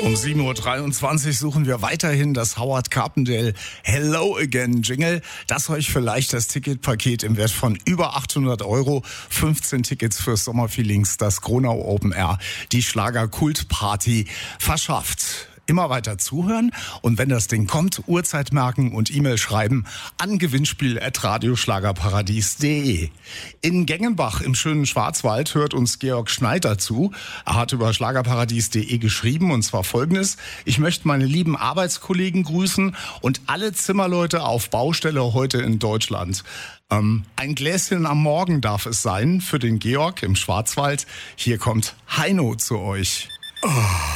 Um 7.23 Uhr suchen wir weiterhin das Howard Carpendale Hello Again Jingle, das euch vielleicht das Ticketpaket im Wert von über 800 €, 15 Tickets fürs Sommerfeelings, das Gronau Open Air, die Schlager-Kult-Party verschafft. Immer weiter zuhören und wenn das Ding kommt, Uhrzeit merken und E-Mail schreiben an gewinnspiel@radioschlagerparadies.de. In Gengenbach im schönen Schwarzwald hört uns Georg Schneider zu. Er hat über schlagerparadies.de geschrieben und zwar Folgendes: Ich möchte meine lieben Arbeitskollegen grüßen und alle Zimmerleute auf Baustelle heute in Deutschland. Ein Gläschen am Morgen darf es sein für den Georg im Schwarzwald. Hier kommt Heino zu euch.